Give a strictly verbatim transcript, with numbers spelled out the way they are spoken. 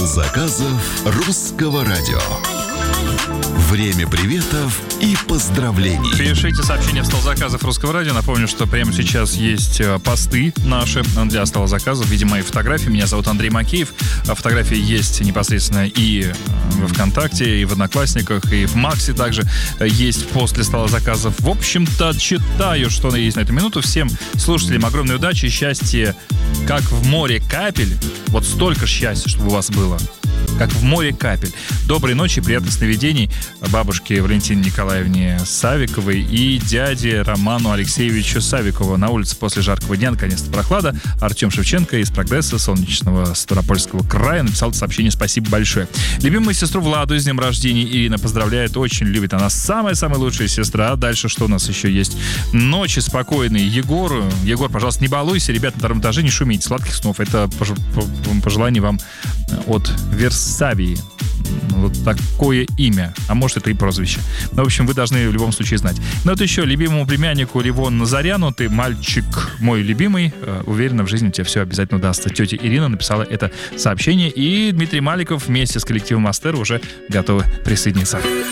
заказов русского радио. Время приветов и поздравлений. Пишите сообщения в стол заказов русского радио. Напомню, что прямо сейчас есть посты наши для стола заказов в виде моей фотографии. Меня зовут Андрей Макеев. Фотографии есть непосредственно и во ВКонтакте, и в Одноклассниках, и в Максе также есть пост для стола заказов. В общем-то, читаю, что есть на эту минуту. Всем слушателям огромной удачи и счастья, как в море капель. Вот столько счастья, чтобы у вас было. Как в море капель. Доброй ночи, приятных сновидений бабушке Валентине Николаевне Савиковой и дяде Роману Алексеевичу Савикову. На улице после жаркого дня наконец-то прохлада. Артем Шевченко из «Прогресса» солнечного Ставропольского края написал сообщение. Спасибо большое. Любимую сестру Владу с днем рождения Ирина поздравляет. Очень любит. Она самая-самая лучшая сестра. Дальше что у нас еще есть? Ночи спокойные Егору. Егор, пожалуйста, не балуйся. Ребята на втором этаже, не шумите. Сладких снов. Это пожелание вам от Версавии. Вот такое имя. А может, это и прозвище. Но, в общем, вы должны в любом случае знать. Ну, вот еще любимому племяннику Ливону Назаряну. Ты мальчик мой любимый. Уверена, в жизни у тебя все обязательно удастся. Тетя Ирина написала это сообщение. И Дмитрий Маликов вместе с коллективом Астер уже готовы присоединиться.